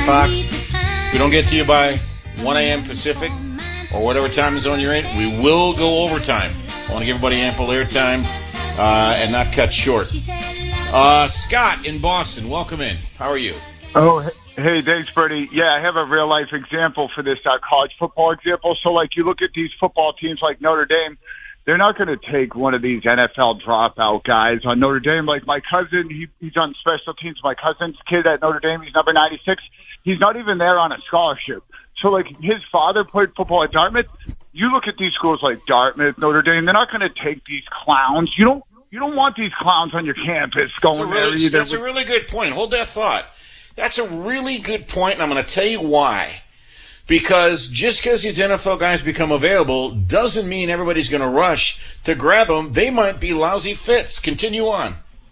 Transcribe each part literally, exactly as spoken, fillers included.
Fox. If we don't get to you by one a.m. Pacific or whatever time zone you're in, we will go overtime. I want to give everybody ample airtime uh, and not cut short. Uh, Scott in Boston, welcome in. How are you? Oh, hey, thanks, Bertie. Yeah, I have a real-life example for this uh, college football example. So, like, you look at these football teams like Notre Dame, they're not going to take one of these N F L dropout guys on Notre Dame. Like my cousin, he, he's on special teams. My cousin's kid at Notre Dame, he's number ninety-six. He's not even there on a scholarship. So, like, his father played football at Dartmouth. You look at these schools like Dartmouth, Notre Dame, they're not going to take these clowns. You don't you don't want these clowns on your campus going that's there really, either. That's a really good point. Hold that thought. That's a really good point, and I'm going to tell you why. Because just because these N F L guys become available doesn't mean everybody's going to rush to grab them. They might be lousy fits. Continue on.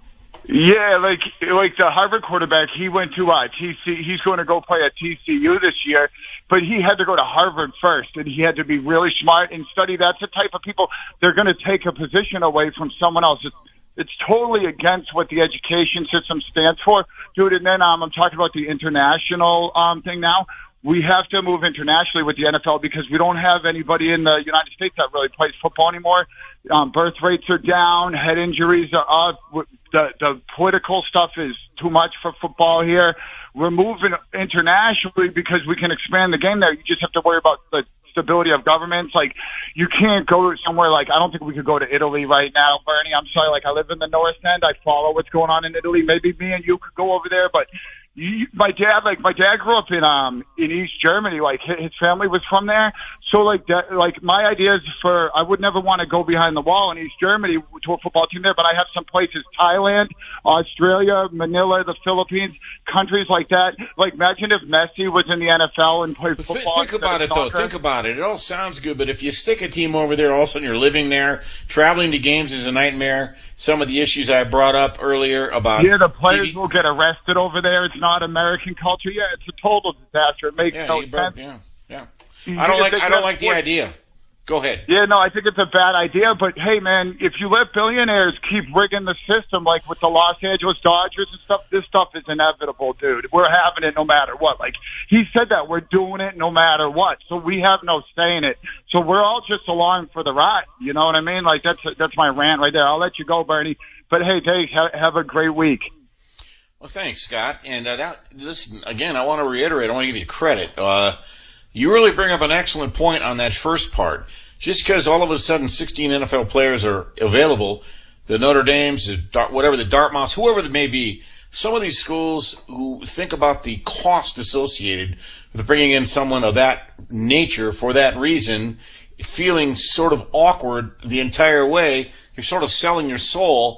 Yeah, like like the Harvard quarterback, he went to uh, T C. He's going to go play at T C U this year, but he had to go to Harvard first, and he had to be really smart and study. That's the type of people they're going to take a position away from someone else. It's, it's totally against what the education system stands for, dude. And then um, I'm talking about the international um, thing now. We have to move internationally with the N F L because we don't have anybody in the United States that really plays football anymore. Um, birth rates are down, head injuries are up. The, the political stuff is too much for football here. We're moving internationally because we can expand the game there. You just have to worry about the stability of governments. Like, you can't go somewhere like, I don't think we could go to Italy right now, Bernie. I'm sorry. Like, I live in the North End. I follow what's going on in Italy. Maybe me and you could go over there, but You, my dad, like my dad grew up in um in East Germany. Like his family was from there, so like that, like my idea is for I would never want to go behind the wall in East Germany to a football team there. But I have some places: Thailand, Australia, Manila, the Philippines, countries like that. Like imagine if Messi was in the N F L and played But football. Th- think about it though. Think about it. It all sounds good, but if you stick a team over there, all of a sudden you're living there, traveling to games is a nightmare. Some of the issues I brought up earlier about yeah, the players T V will get arrested over there. It's not American culture. Yeah, it's a total disaster. It makes yeah, no brought, sense. Yeah, yeah. I don't like. I don't like the idea. Go ahead. Yeah, no, I think it's a bad idea. But hey, man, if you let billionaires keep rigging the system, like with the Los Angeles Dodgers and stuff, this stuff is inevitable, dude. We're having it no matter what. Like he said that we're doing it no matter what. So we have no say in it. So we're all just along for the ride. You know what I mean? Like that's that's my rant right there. I'll let you go, Bernie. But hey, Dave, ha- have a great week. Well, thanks, Scott. And uh, that, listen, again, I want to reiterate, I want to give you credit. Uh, you really bring up an excellent point on that first part. Just because all of a sudden sixteen N F L players are available, the Notre Dames, the, whatever, the Dartmouths, whoever it may be, some of these schools who think about the cost associated with bringing in someone of that nature for that reason, feeling sort of awkward the entire way, you're sort of selling your soul.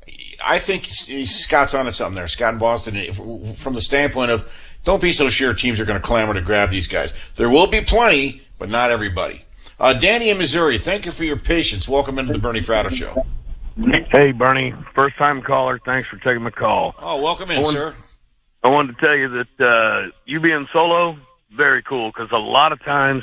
I think Scott's onto something there. Scott in Boston, from the standpoint of don't be so sure teams are going to clamor to grab these guys. There will be plenty, but not everybody. Uh, Danny in Missouri, thank you for your patience. Welcome into the Bernie Fratto Show. Hey, Bernie, first time caller. Thanks for taking my call. Oh, welcome in, I wanted, sir. I wanted to tell you that uh, you being solo, very cool, because a lot of times